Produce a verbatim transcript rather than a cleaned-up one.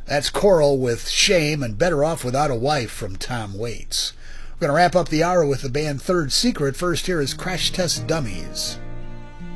That's Coral with Shame and Better Off Without a Wife from Tom Waits. We're going to wrap up the hour with the band Third Secret. First, here is Crash Test Dummies.